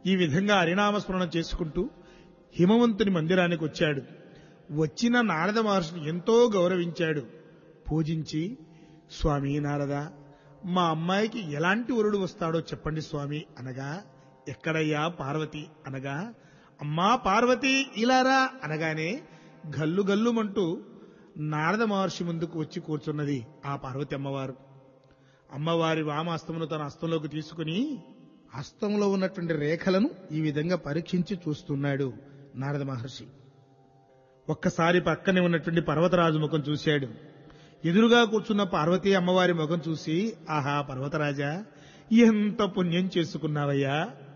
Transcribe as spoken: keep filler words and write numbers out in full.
ఈ విధంగా హరినామస్మరణ చేసుకుంటూ హిమవంతుని మందిరానికి వచ్చాడు. వచ్చిన నారద మహర్షిని ఎంతో గౌరవించాడు. పూజించి, స్వామి నారద, మా అమ్మాయికి ఎలాంటి వరుడు వస్తాడో చెప్పండి స్వామి అనగా, ఎక్కడయ్యా పార్వతి అనగా, అమ్మా పార్వతి ఇలారా అనగానే గల్లు గల్లుమంటూ నారద మహర్షి ముందుకు వచ్చి కూర్చున్నది ఆ పార్వతి అమ్మవారు. అమ్మవారి వామహస్తమును తన హస్తంలోకి తీసుకుని హస్తంలో ఉన్నటువంటి రేఖలను ఈ విధంగా పరీక్షించి చూస్తున్నాడు నారద మహర్షి. ఒక్కసారి పక్కనే ఉన్నటువంటి పర్వతరాజు ముఖం చూశాడు. ఎదురుగా కూర్చున్న పార్వతీ అమ్మవారి ముఖం చూసి, ఆహా పర్వతరాజా, ఎంత పుణ్యం చేసుకున్నావయ్యా